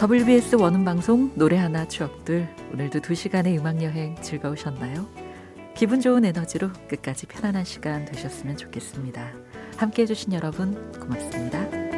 WBS 원음방송 노래 하나 추억들, 오늘도 2시간의 음악여행 즐거우셨나요? 기분 좋은 에너지로 끝까지 편안한 시간 되셨으면 좋겠습니다. 함께해 주신 여러분 고맙습니다.